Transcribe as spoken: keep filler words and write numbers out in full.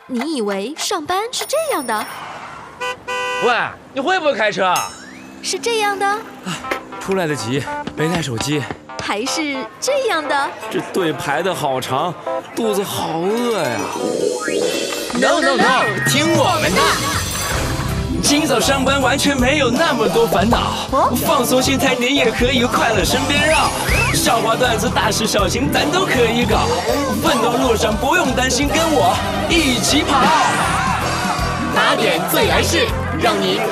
你以为上班是这样的？ 喂，你会不会开车？ 是这样的？ 出来得及，没带手机。 还是这样的？ 这队排得好长，肚子好饿呀。 No no no， 听我们的。清早上班完全没有那么多烦恼，放松心态，你也可以快乐身边绕。笑话段子大事小情咱都可以搞，奋斗路上不用担心，跟我一起跑。 八点最来事，让你